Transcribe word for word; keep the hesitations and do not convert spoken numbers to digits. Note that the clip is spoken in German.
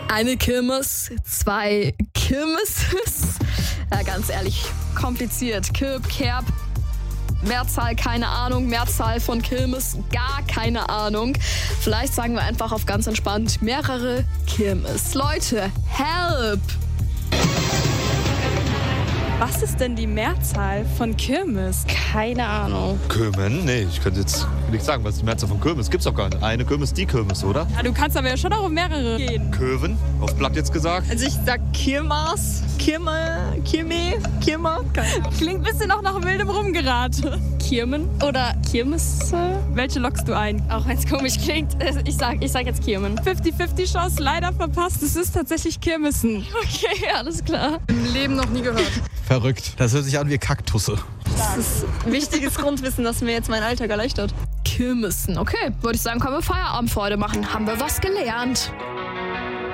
Eine Kirmes, zwei Kirmeses. Ja, ganz ehrlich, kompliziert. Kirb, Kerb, Mehrzahl, keine Ahnung. Mehrzahl von Kirmes, gar keine Ahnung. Vielleicht sagen wir einfach auf ganz entspannt mehrere Kirmes. Leute, help! Was ist denn die Mehrzahl von Kirmes? Keine Ahnung. Kirmen? Nee, ich könnte jetzt nicht sagen, was ist die Mehrzahl von Kirmes? Gibt's doch gar nicht. Eine Kirmes, die Kirmes, oder? Ja, du kannst aber ja schon auch um mehrere gehen. Köven, auf Blatt jetzt gesagt. Also ich sag Kirmas, Kirme, Kirme, Kirma. Klingt ein bisschen auch nach wildem Rumgerate. Kirmen oder Kirmes? Welche lockst du ein? Auch wenn es komisch klingt. Ich sag, ich sag jetzt Kirmen. fünfzig fünfzig Chance, leider verpasst. Es ist tatsächlich Kirmesen. Okay, alles klar. Im Leben noch nie gehört. Verrückt. Das hört sich an wie Kaktusse. Das ist wichtiges Grundwissen, das mir jetzt meinen Alltag erleichtert. Kirmesen. Okay, würde ich sagen, können wir Feierabend für heute machen. Haben wir was gelernt?